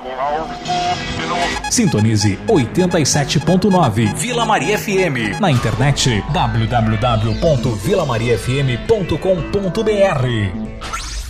Sintonize 87.9 Vila Maria FM. Na internet www.vilamariafm.com.br